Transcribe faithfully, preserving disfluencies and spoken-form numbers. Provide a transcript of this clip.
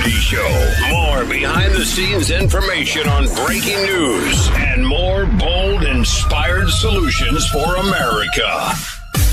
Hannity Show. More behind-the-scenes information on breaking news and more bold, inspired solutions for America.